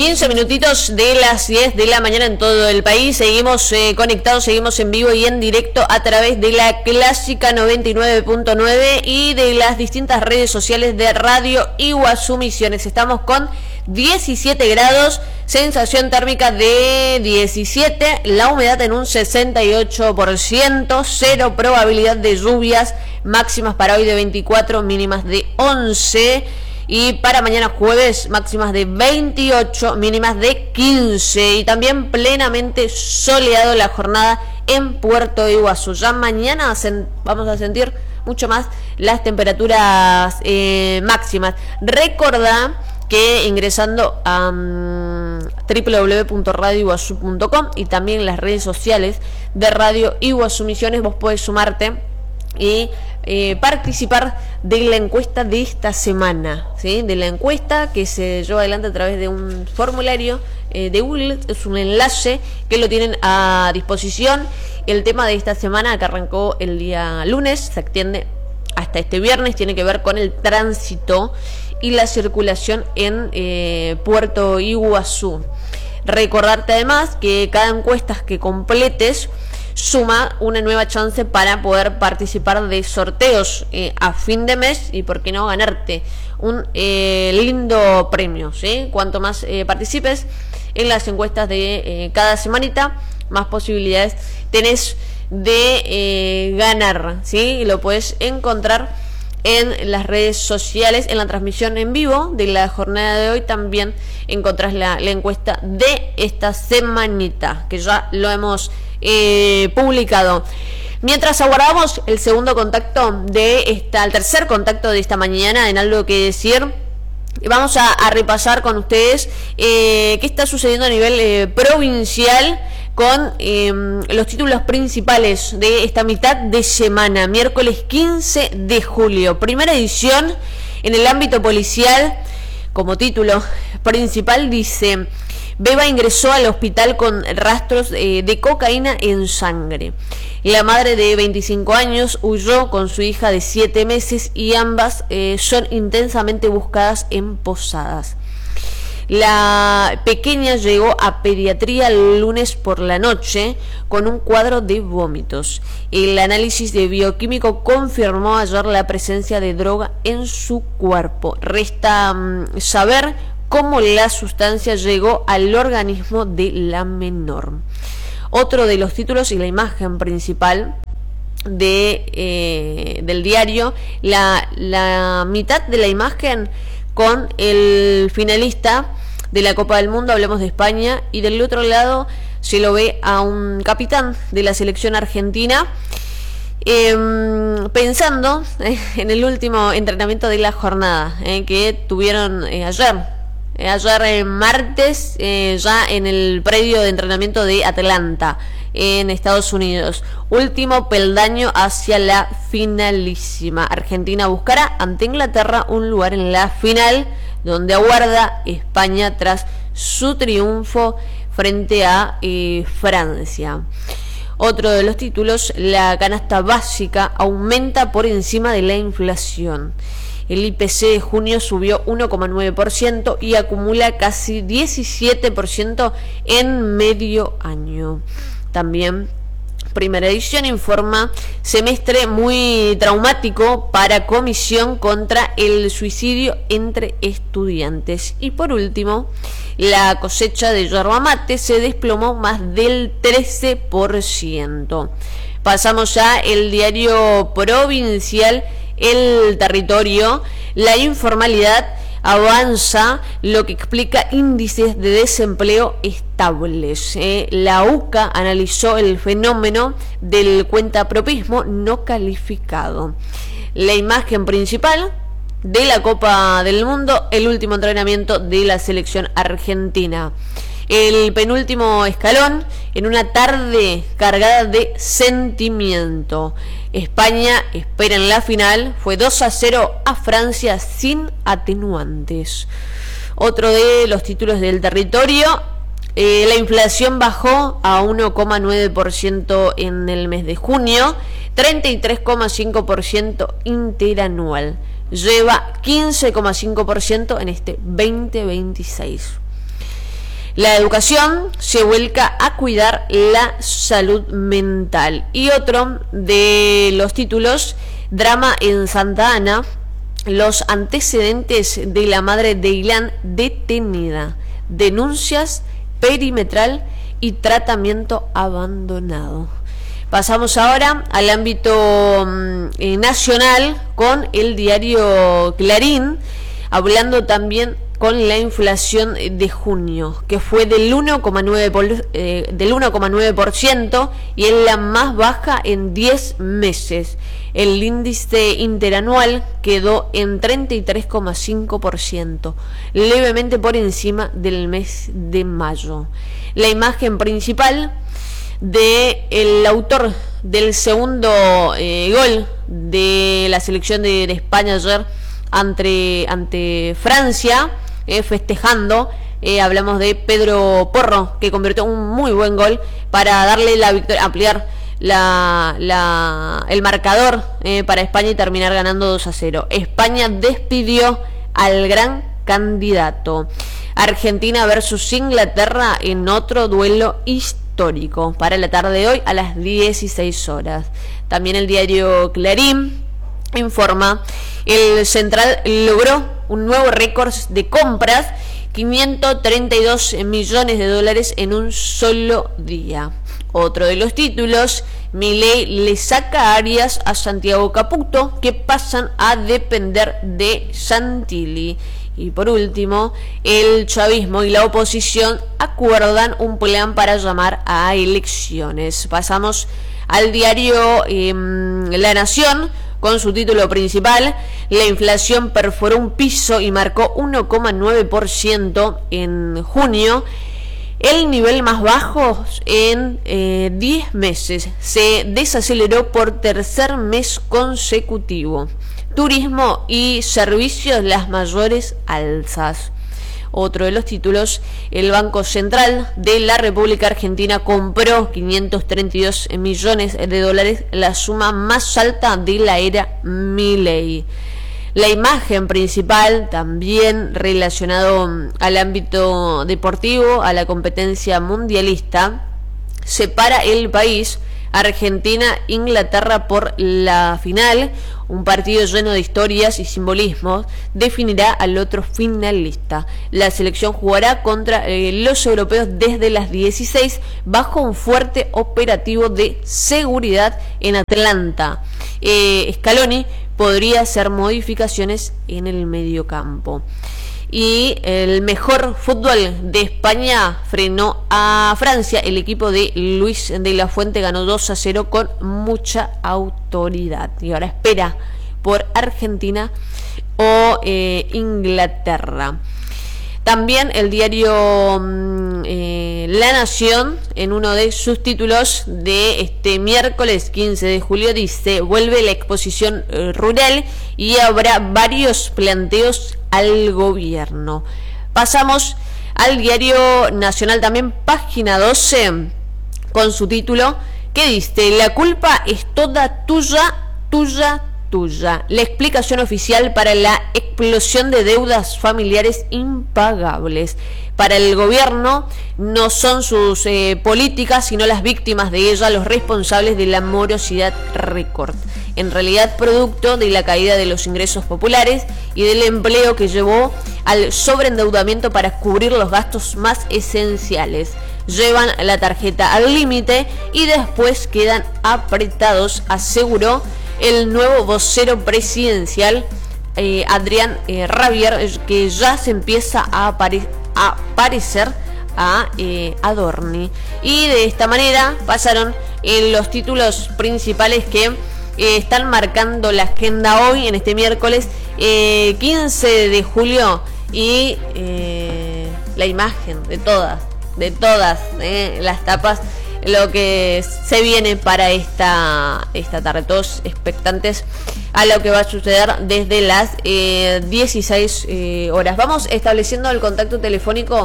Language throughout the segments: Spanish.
15 minutitos de las 10 de la mañana en todo el país. Seguimos conectados, seguimos en vivo y en directo a través de la Clásica 99.9 y de las distintas redes sociales de Radio Iguazú Misiones. Estamos con 17 grados, sensación térmica de 17, la humedad en un 68%, cero probabilidad de lluvias, máximas para hoy de 24, mínimas de 11. Y para mañana jueves, máximas de 28, mínimas de 15. Y también plenamente soleado la jornada en Puerto Iguazú. Ya mañana vamos a sentir mucho más las temperaturas máximas. Recordá que ingresando a www.radioiguazú.com y también las redes sociales de Radio Iguazú Misiones, vos podés sumarte y participar de la encuesta de esta semana, ¿sí? De la encuesta que se lleva adelante a través de un formulario de Google. Es un enlace que lo tienen a disposición. El tema de esta semana, que arrancó el día lunes, se extiende hasta este viernes, tiene que ver con el tránsito y la circulación en Puerto Iguazú. Recordarte además que cada encuesta que completes suma una nueva chance para poder participar de sorteos a fin de mes y por qué no ganarte un lindo premio, ¿sí? Cuanto más participes en las encuestas de cada semanita, más posibilidades tenés de ganar, ¿sí? Lo puedes encontrar en las redes sociales, en la transmisión en vivo de la jornada de hoy. También encontrás la encuesta de esta semanita, que ya lo hemos publicado. Mientras aguardamos el segundo contacto el tercer contacto de esta mañana en Algo que Decir, vamos a repasar con ustedes qué está sucediendo a nivel provincial con los títulos principales de esta mitad de semana, miércoles 15 de julio. Primera edición en el ámbito policial, como título principal dice: Beba ingresó al hospital con rastros de cocaína en sangre. La madre de 25 años huyó con su hija de 7 meses y ambas son intensamente buscadas en Posadas. La pequeña llegó a pediatría el lunes por la noche con un cuadro de vómitos. El análisis de bioquímico confirmó ayer la presencia de droga en su cuerpo. Resta saber cómo la sustancia llegó al organismo de la menor. Otro de los títulos y la imagen principal del diario, la mitad de la imagen con el finalista de la Copa del Mundo, hablemos de España, y del otro lado se lo ve a un capitán de la selección argentina pensando en el último entrenamiento de la jornada que tuvieron ayer martes, ya en el predio de entrenamiento de Atlanta en Estados Unidos. Último peldaño hacia la finalísima. Argentina buscará ante Inglaterra un lugar en la final, donde aguarda España tras su triunfo frente a Francia. Otro de los títulos: la canasta básica aumenta por encima de la inflación. El IPC de junio subió 1,9% y acumula casi 17% en medio año. También Primera Edición informa: semestre muy traumático para Comisión contra el Suicidio entre Estudiantes. Y por último, la cosecha de yerba mate se desplomó más del 13%. Pasamos ya el diario provincial El Territorio. La informalidad avanza, lo que explica índices de desempleo estables. La UCA analizó el fenómeno del cuentapropismo no calificado. La imagen principal de la Copa del Mundo, el último entrenamiento de la selección argentina. El penúltimo escalón en una tarde cargada de sentimiento. España espera en la final, fue 2-0 a Francia sin atenuantes. Otro de los títulos del Territorio: la inflación bajó a 1,9% en el mes de junio, 33,5% interanual. Lleva 15,5% en este 2026. La educación se vuelca a cuidar la salud mental. Y otro de los títulos, drama en Santa Ana, los antecedentes de la madre de Ilan detenida, denuncias, perimetral y tratamiento abandonado. Pasamos ahora al ámbito nacional con el diario Clarín, hablando también con la inflación de junio, que fue del 1,9% y es la más baja en 10 meses. El índice interanual quedó en 33,5%, levemente por encima del mes de mayo. La imagen principal del autor del segundo gol de la selección de España ayer ante Francia, festejando, hablamos de Pedro Porro, que convirtió un muy buen gol para darle la victoria, ampliar el marcador para España y terminar ganando 2-0. España despidió al gran candidato. Argentina versus Inglaterra en otro duelo histórico para la tarde de hoy a las 16 horas. También el diario Clarín informa: el Central logró un nuevo récord de compras, 532 millones de dólares en un solo día. Otro de los títulos: Milei le saca Arias a Santiago Caputo, que pasan a depender de Santilli. Y por último, el chavismo y la oposición acuerdan un plan para llamar a elecciones. Pasamos al diario La Nación, con su título principal: la inflación perforó un piso y marcó 1,9% en junio, el nivel más bajo en 10 meses. Se desaceleró por tercer mes consecutivo. Turismo y servicios, las mayores alzas. Otro de los títulos: el Banco Central de la República Argentina compró 532 millones de dólares, la suma más alta de la era Milei. La imagen principal, también relacionado al ámbito deportivo, a la competencia mundialista, separa el país Argentina-Inglaterra por la final. Un partido lleno de historias y simbolismos definirá al otro finalista. La selección jugará contra los europeos desde las 16 bajo un fuerte operativo de seguridad en Atlanta. Scaloni podría hacer modificaciones en el mediocampo. Y el mejor fútbol de España frenó a Francia. El equipo de Luis de la Fuente ganó 2-0 con mucha autoridad. Y ahora espera por Argentina o Inglaterra. También el diario La Nación, en uno de sus títulos de este miércoles 15 de julio, dice: vuelve la exposición rural y habrá varios planteos al gobierno. Pasamos al diario Nacional, también página 12, con su título que dice: la culpa es toda tuya, tuya, tuya. La explicación oficial para la explosión de deudas familiares impagables. Para el gobierno no son sus políticas, sino las víctimas de ella los responsables de la morosidad récord. En realidad, producto de la caída de los ingresos populares y del empleo que llevó al sobreendeudamiento para cubrir los gastos más esenciales. Llevan la tarjeta al límite y después quedan apretados, aseguró el nuevo vocero presidencial, Adrián Rabier, que ya se empieza a parecer a Adorni. Y de esta manera pasaron los títulos principales que están marcando la agenda hoy, en este miércoles 15 de julio. Y la imagen de todas las tapas, lo que se viene para esta tarde, todos expectantes a lo que va a suceder desde las 16 horas. Vamos estableciendo el contacto telefónico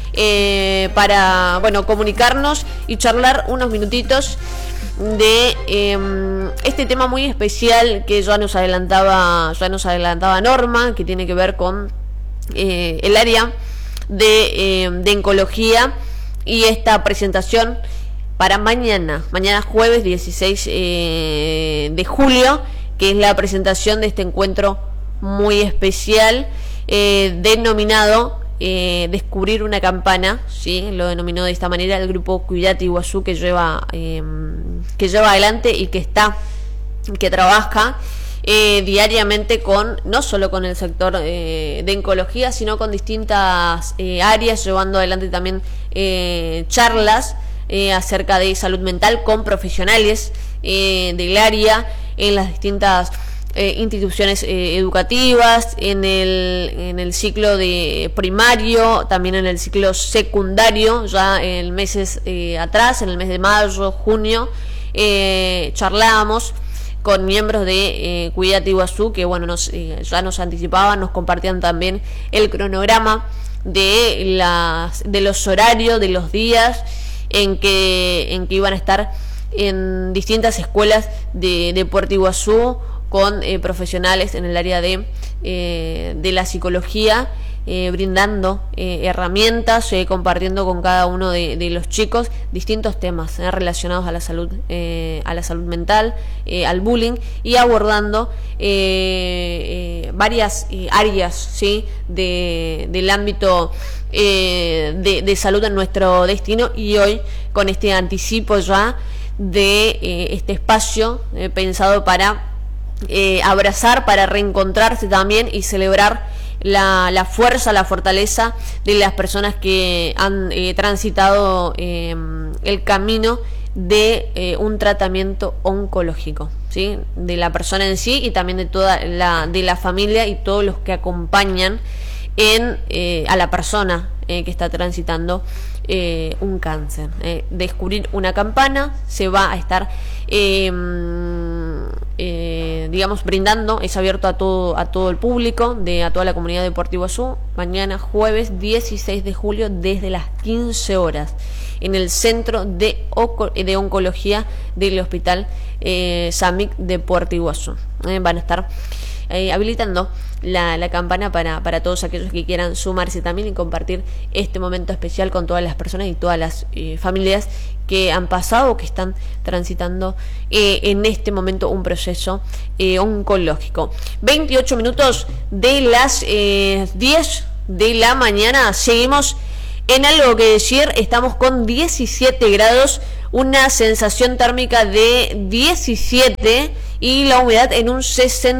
para comunicarnos y charlar unos minutitos de este tema muy especial que ya nos adelantaba Norma, que tiene que ver con el área de oncología, y esta presentación para mañana jueves 16 de julio, que es la presentación de este encuentro muy especial, denominado Descubrir una campana, ¿sí? Lo denominó de esta manera el grupo Cuidate Iguazú, que lleva adelante y que trabaja diariamente no solo con el sector de oncología, sino con distintas áreas, llevando adelante también charlas acerca de salud mental con profesionales del área en las distintas instituciones educativas, en el ciclo de primario, también en el ciclo secundario. Ya en meses atrás, en el mes de mayo, junio, charlábamos con miembros de Cuidate Iguazú, que bueno, ya nos anticipaban, nos compartían también el cronograma de los horarios, de los días en que iban a estar en distintas escuelas de Puerto Iguazú, con profesionales en el área de la psicología, brindando herramientas, compartiendo con cada uno de los chicos distintos temas relacionados a la salud mental, al bullying, y abordando varias áreas, ¿sí? del ámbito de salud en nuestro destino. Y hoy, con este anticipo ya de este espacio pensado para abrazar, para reencontrarse también y celebrar la fuerza, la fortaleza de las personas que han transitado el camino de un tratamiento oncológico, ¿sí? De la persona en sí, y también de la familia y todos los que acompañan a la persona que está transitando un cáncer. Descubrir una campana se va a estar brindando, es abierto a todo el público, a toda la comunidad de Puerto Iguazú, mañana jueves 16 de julio desde las 15 horas en el Centro de Oncología del Hospital SAMIC de Puerto Iguazú. Van a estar habilitando la campana para todos aquellos que quieran sumarse también y compartir este momento especial con todas las personas y todas las familias que han pasado o que están transitando en este momento un proceso oncológico. 28 minutos de las 10 de la mañana. Seguimos en Algo que Decir. Estamos con 17 grados, una sensación térmica de 17 y la humedad en un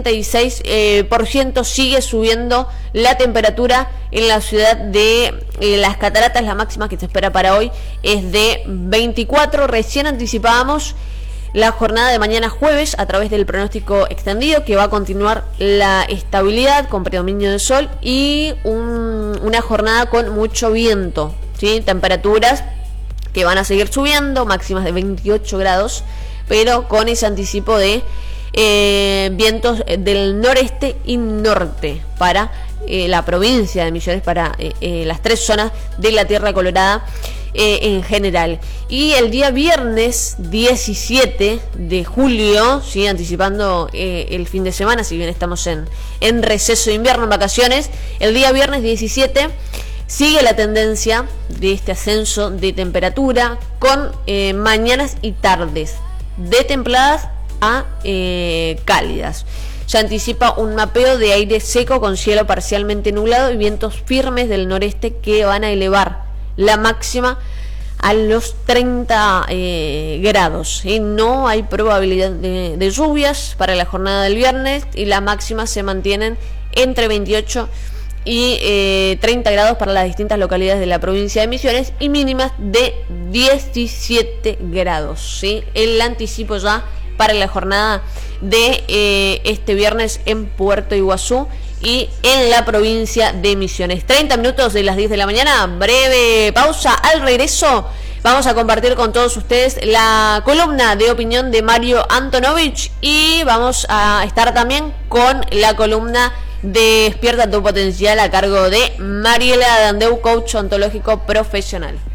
66%. Sigue subiendo la temperatura en la ciudad de Las Cataratas. La máxima que se espera para hoy es de 24. Recién anticipábamos la jornada de mañana jueves a través del pronóstico extendido, que va a continuar la estabilidad con predominio del sol y una jornada con mucho viento, ¿sí? Temperaturas que van a seguir subiendo, máximas de 28 grados, pero con ese anticipo de vientos del noreste y norte para la provincia de Misiones, para las 3 zonas de la Tierra Colorada en general. Y el día viernes 17 de julio, ¿sí? Anticipando el fin de semana, si bien estamos en receso de invierno, en vacaciones, el día viernes 17 sigue la tendencia de este ascenso de temperatura, con mañanas y tardes de templadas a cálidas. Se anticipa un mapeo de aire seco con cielo parcialmente nublado y vientos firmes del noreste que van a elevar la máxima a los 30 grados. Y no hay probabilidad de lluvias para la jornada del viernes, y las máximas se mantienen entre 28 y 30 grados para las distintas localidades de la provincia de Misiones, y mínimas de 17 grados, ¿sí? El anticipo ya para la jornada de este viernes en Puerto Iguazú y en la provincia de Misiones. 30 minutos de las 10 de la mañana, breve pausa. Al regreso vamos a compartir con todos ustedes la columna de opinión de Mario Antonovich, y vamos a estar también con la columna de Despierta tu Potencial a cargo de Mariela Dandeu, coach ontológico profesional.